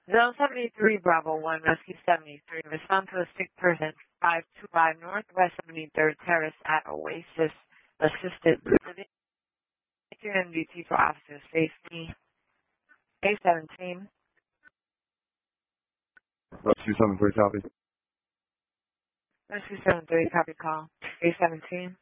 Zone 73, Bravo 1, Rescue 73. Respond to a sick person, 525 Northwest 73rd Terrace at Oasis Assisted Living. NBT for officer safety. A17. Rescue 73, copy. Rescue 73, copy call. A17.